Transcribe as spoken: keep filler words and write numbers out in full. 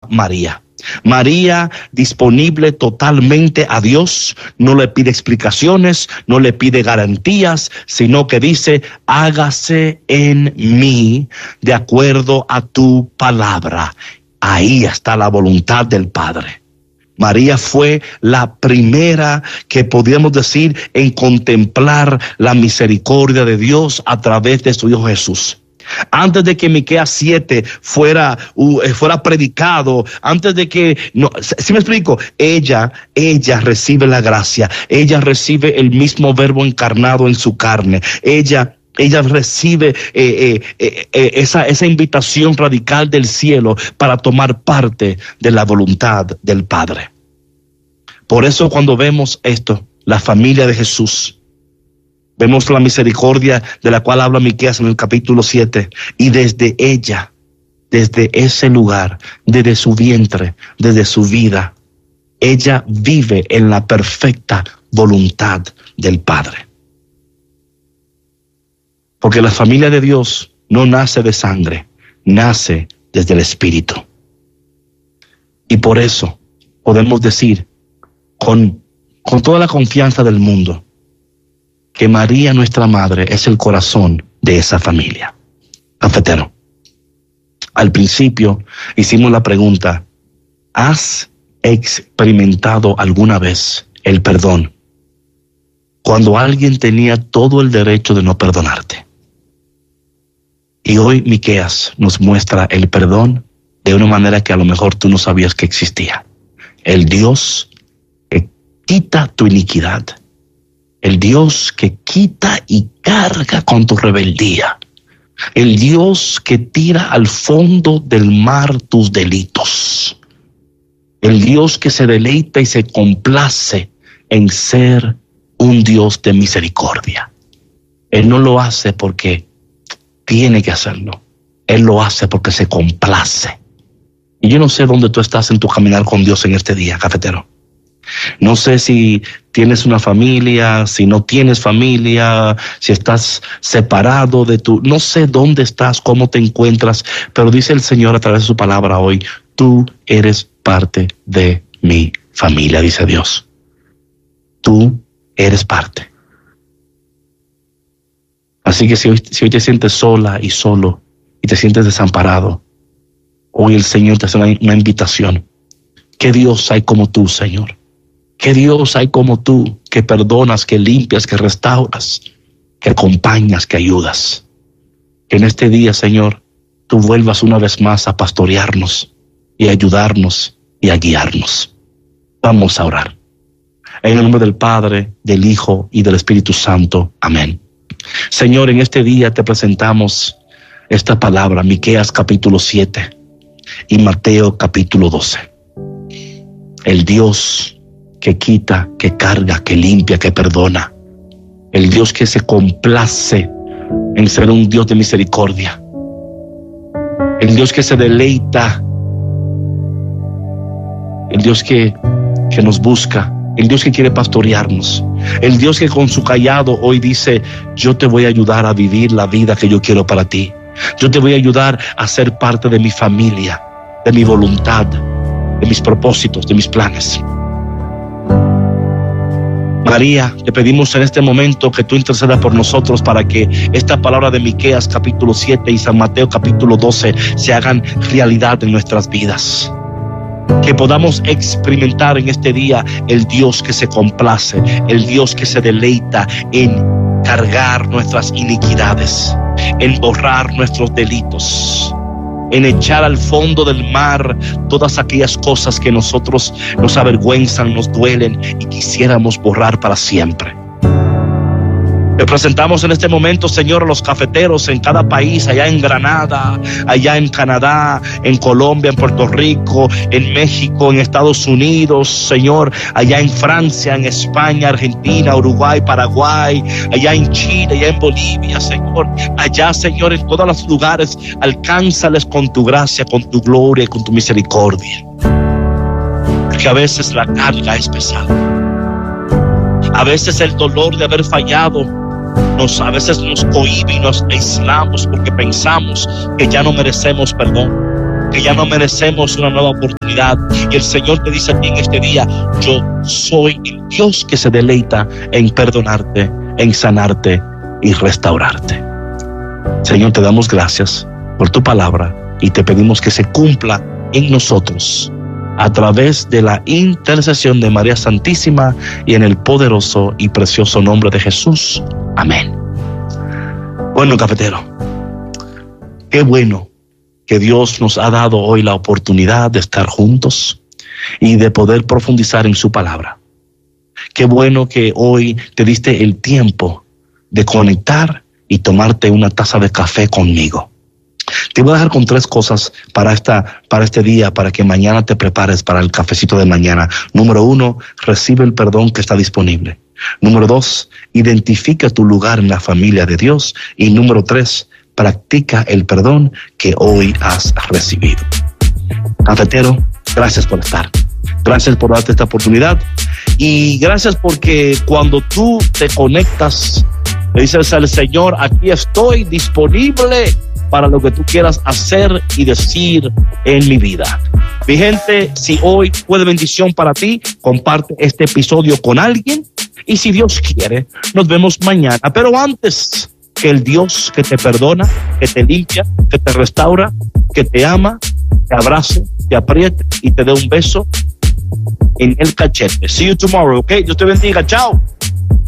María. María, disponible totalmente a Dios, no le pide explicaciones, no le pide garantías, sino que dice: hágase en mí de acuerdo a tu palabra. Ahí está la voluntad del Padre. María fue la primera que podríamos decir en contemplar la misericordia de Dios a través de su Hijo Jesús. Antes de que Miqueas siete fuera, uh, fuera predicado, antes de que, no, ¿sí me explico? Ella, ella recibe la gracia, ella recibe el mismo verbo encarnado en su carne, ella Ella recibe eh, eh, eh, esa, esa invitación radical del cielo para tomar parte de la voluntad del Padre. Por eso cuando vemos esto, la familia de Jesús, vemos la misericordia de la cual habla Miqueas en el capítulo siete, y desde ella, desde ese lugar, desde su vientre, desde su vida, ella vive en la perfecta voluntad del Padre. Porque la familia de Dios no nace de sangre, nace desde el Espíritu. Y por eso podemos decir con, con toda la confianza del mundo que María, nuestra madre, es el corazón de esa familia. Cafetero, al principio hicimos la pregunta: ¿has experimentado alguna vez el perdón cuando alguien tenía todo el derecho de no perdonarte? Y hoy Miqueas nos muestra el perdón de una manera que a lo mejor tú no sabías que existía. El Dios que quita tu iniquidad, el Dios que quita y carga con tu rebeldía, el Dios que tira al fondo del mar tus delitos, el Dios que se deleita y se complace en ser un Dios de misericordia. Él no lo hace porque tiene que hacerlo, Él lo hace porque se complace. Y yo no sé dónde tú estás en tu caminar con Dios en este día, cafetero. No sé si tienes una familia, si no tienes familia, si estás separado de tu... No sé dónde estás, cómo te encuentras, pero dice el Señor a través de su palabra hoy: tú eres parte de mi familia, dice Dios. Tú eres parte. Así que si hoy, si hoy te sientes sola y solo y te sientes desamparado, hoy el Señor te hace una, una invitación. ¿Qué Dios hay como tú, Señor? ¿Qué Dios hay como tú, que perdonas, que limpias, que restauras, que acompañas, que ayudas? Que en este día, Señor, tú vuelvas una vez más a pastorearnos y a ayudarnos y a guiarnos. Vamos a orar. En el nombre del Padre, del Hijo y del Espíritu Santo. Amén. Señor, en este día te presentamos esta palabra, Miqueas capítulo siete y Mateo capítulo doce. El Dios que quita, que carga, que limpia, que perdona. El Dios que se complace en ser un Dios de misericordia. El Dios que se deleita. El Dios que, que nos busca. El Dios que quiere pastorearnos. El Dios que con su callado hoy dice: yo te voy a ayudar a vivir la vida que yo quiero para ti. Yo te voy a ayudar a ser parte de mi familia, de mi voluntad, de mis propósitos, de mis planes. María, te pedimos en este momento que tú intercedas por nosotros para que esta palabra de Miqueas capítulo siete y San Mateo capítulo doce se hagan realidad en nuestras vidas. Que podamos experimentar en este día el Dios que se complace, el Dios que se deleita en cargar nuestras iniquidades, en borrar nuestros delitos, en echar al fondo del mar todas aquellas cosas que nosotros nos avergüenzan, nos duelen y quisiéramos borrar para siempre. Te presentamos en este momento, Señor, a los cafeteros en cada país, allá en Granada, allá en Canadá, en Colombia, en Puerto Rico, en México, en Estados Unidos, Señor, allá en Francia, en España, Argentina, Uruguay, Paraguay, allá en Chile, allá en Bolivia, Señor, allá, Señor, en todos los lugares, alcánzales con tu gracia, con tu gloria y con tu misericordia. Porque a veces la carga es pesada. A veces el dolor de haber fallado Nos, a veces nos cohíbe y nos aislamos porque pensamos que ya no merecemos perdón. que ya no merecemos una nueva oportunidad. Y el Señor te dice a ti en este día: yo soy el Dios que se deleita en perdonarte, en sanarte y restaurarte. Señor, te damos gracias por tu palabra y te pedimos que se cumpla en nosotros a través de la intercesión de María Santísima y en el poderoso y precioso nombre de Jesús. Amén. Bueno, cafetero, qué bueno que Dios nos ha dado hoy la oportunidad de estar juntos y de poder profundizar en su palabra. Qué bueno que hoy te diste el tiempo de conectar y tomarte una taza de café conmigo. Te voy a dejar con tres cosas para, esta, para este día, para que mañana te prepares para el cafecito de mañana. Número uno, recibe el perdón que está disponible. Número dos, identifica tu lugar en la familia de Dios. Y número tres, practica el perdón que hoy has recibido. Cafetero, gracias por estar. Gracias por darte esta oportunidad. Y gracias porque cuando tú te conectas, le dices al Señor: aquí estoy disponible para lo que tú quieras hacer y decir en mi vida. Mi gente, si hoy fue de bendición para ti, comparte este episodio con alguien. Y si Dios quiere, nos vemos mañana. Pero antes, que el Dios que te perdona, que te limpia, que te restaura, que te ama, te abrace, te apriete y te dé un beso en el cachete. See you tomorrow, ¿ok? Dios te bendiga. Chao.